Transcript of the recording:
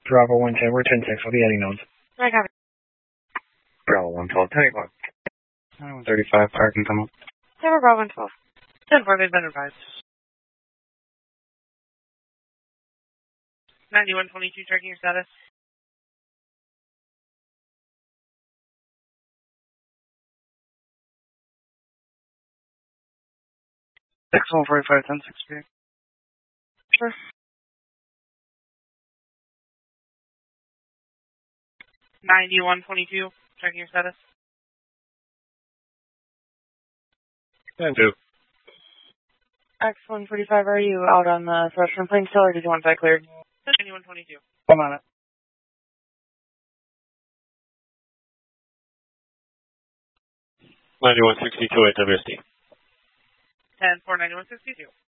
Bravo 110, we're 10-6. I'll be adding nodes. I got it. Bravo 112, 10 o'clock. 9135, fire can come up. Never Bravo 112. 10-4, they've been advised. 9122, checking your status. X145, 10-6. Sure. 9122, checking your status. 10-2. X145, are you out on the thrust from plane still, or did you want that cleared? 9122. I'm on it. 9162 at WSD. 10-4, 9162.